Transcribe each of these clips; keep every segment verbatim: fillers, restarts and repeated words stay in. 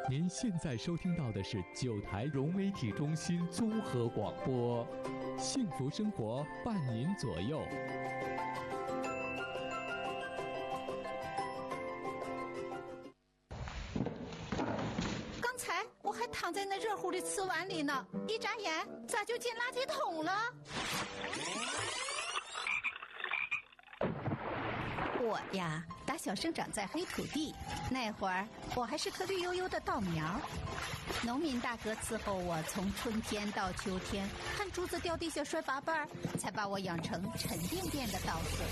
您现在收听到的是九台融媒体中心综合广播，幸福生活伴您左右。 刚才我还躺在那热乎的瓷碗里呢，一眨眼咋就进垃圾桶了？我呀，打小生长在黑土地，那会儿我还是颗绿油油的稻苗。农民大哥伺候我从春天到秋天，看珠子掉地下摔八瓣，才把我养成沉甸甸的稻穗。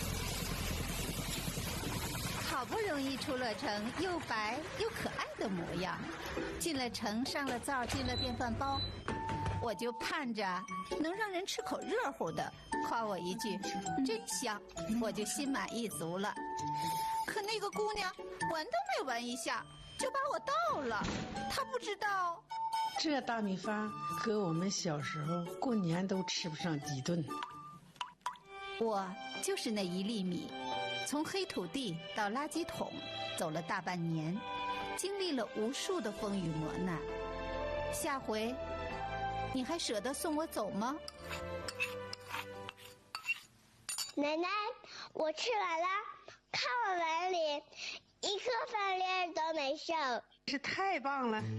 好不容易出了城，又白又可爱的模样，进了城，上了灶，进了电饭煲，我就盼着能让人吃口热乎的，夸我一句真香，我就心满意足了。可那个姑娘闻都没闻一下就把我倒了，她不知道这大米饭和我们小时候过年都吃不上几顿。 我就是那一粒米，从黑土地到垃圾桶走了大半年，经历了无数的风雨磨难。下回你还舍得送我走吗？ 奶奶，我吃完了，看我碗里一颗饭粒都没剩。 是太棒了。